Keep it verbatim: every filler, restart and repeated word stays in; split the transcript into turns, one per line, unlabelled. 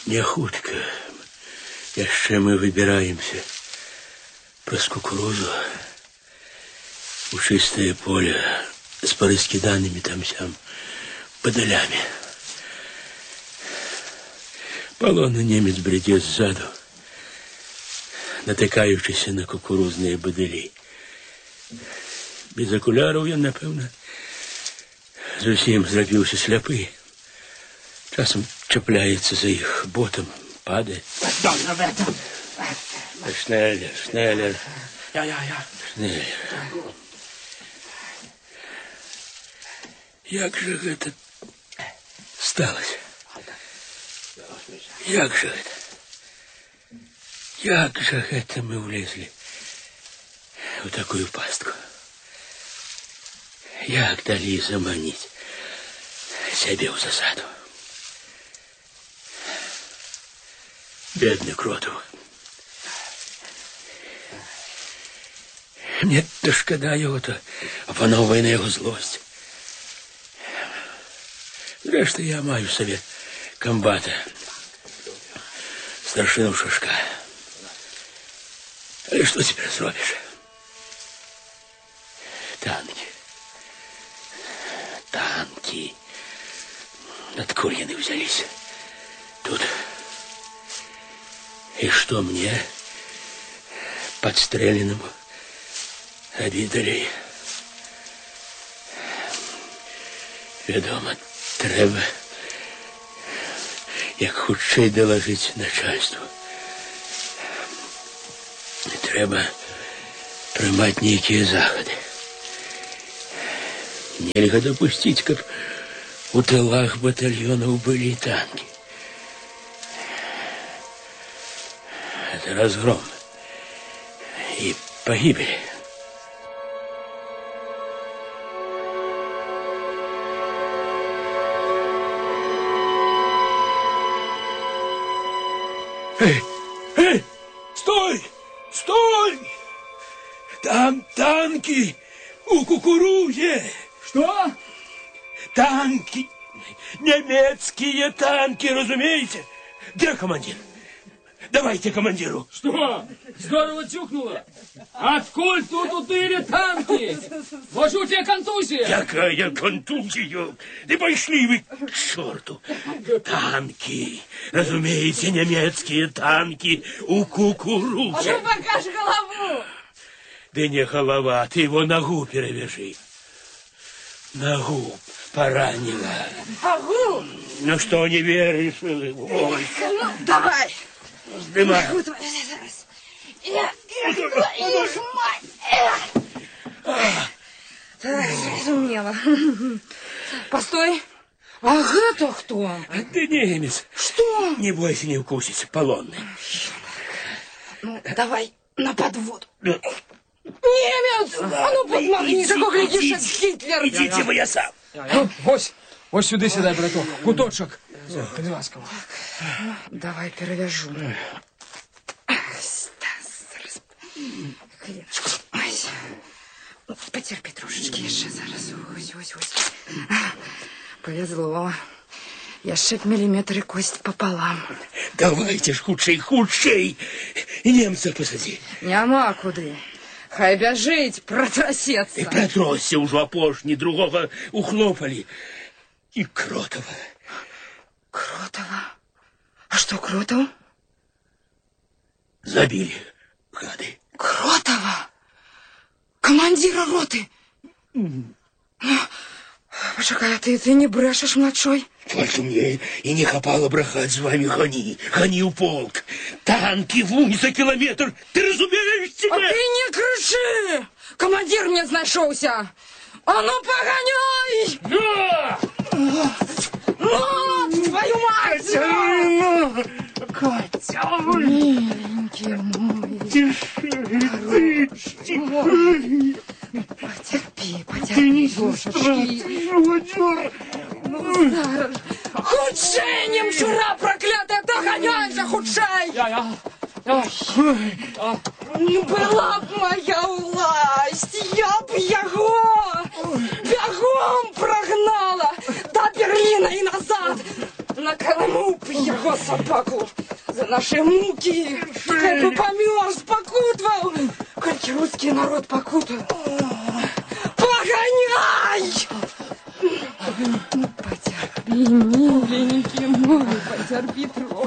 Не хутка. Яшчэ мы выбираемся праз кукурузу у чистое поле с порыскиданными там-сям бадалями. Полонный немец бредет сзаду, натыкаючыся на кукурузныя бадылі. Без акуляраў ён, напэўна, зусім зрабіўся сляпы. Часам чапляецца за іх ботам, падае. Шнеллер, Шнеллер.
Ja, ja, ja.
Шнеллер. Як же гэта сталося? Як же гэта? Як же гэта мы влезли в такую пастку? Як далі заманіць сябе ў засаду? Бедный Кротов. Мне то шкода його-то, опановує на його злость. Зрештою, я маю в собі комбата, старшину Шашка. Але что теперь зробишь? Танки. Танки. Откуда они взялись? Тут. И что мне, подстреленному, обидали? Вядома, трэба як хутчэй доложить начальству. Трэба прымаць нейкія захады. Нельга допустить, каб у тылах батальонов были танки. Это разгром и погибель. Эй, эй, стой, стой! Там танки у кукурузе.
Что?
Танки, немецкие танки, разумеете? Где командир? Давайте командиру.
Что? Здорово тюкнуло. Откуль тут утыли танки? Может, у тебя контузия?
Какая контузия? Да пошли вы к черту. Танки, разумеете, немецкие танки у кукурузы.
А ну покажи голову.
Да не голова, ты его ногу перевяжи. Ногу поранила.
Ногу?
Ну что, не веришь? Ой.
Ну, давай.
Сдымай.
Я, твою ж мать! Разумела. Постой. А это кто?
Ты немец.
Что?
Не бойся, не укусить, полонный.
Ну, давай на подвод. Немец! А ну подмахни, как глядишь, Гитлер!
Идите вы, я сам.
Ну, ось, ось сюди сідай, браток. Куточок. Будь ласка.
Давай перевяжу. Потерпи трошечки, ще зараз. Ось, ось, ось. Повезло. Яшчэ миллиметр и кость пополам.
Давайте ж худший, худший. Немца посади.
Няма куды. Хай бяжить, протрасецца.
И протросся уже опошни, другого ухлопали. И Кротова.
Кротова? А что Кротов?
Забили, гады.
Кротова? Командира роты? Почекай, а ты, ты не брешешь, младшой?
Только мне и не хапало брахать с вами, гони, гони у полк. Танки вунь за километр, ты разумеешь себя?
А ты не кричи! Командир мне знайшоўся! А ну погоняй!
Да!
Ну, твою мать!
Катя,
миленький мой.
Тише, тише.
Потерпи, потерпи, душечки. Худшей, немчура проклятая, догоняйся, худшей!
Я, я, я. А.
Не была б моя власть, я б его бегом прогнала до Берлина и назад. на Колыму его собаку. За наши муки, как бы померз, покутывал. Хоть русский народ покутал. Погоняй! Потерпи, миленький мой, потерпи,